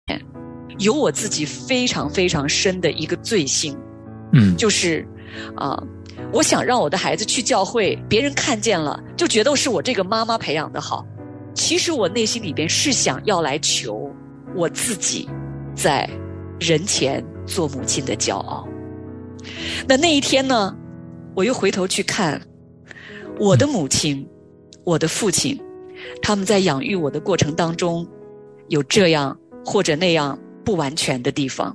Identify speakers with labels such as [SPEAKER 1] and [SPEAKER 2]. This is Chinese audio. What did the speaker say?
[SPEAKER 1] 有我自己非常非常深的一个罪性，就是我想让我的孩子去教会，别人看见了就觉得是我这个妈妈培养的好。其实我内心里边是想要来求我自己在人前做母亲的骄傲。那一天呢，我又回头去看我的母亲，我的父亲，他们在养育我的过程当中有这样或者那样不完全的地方。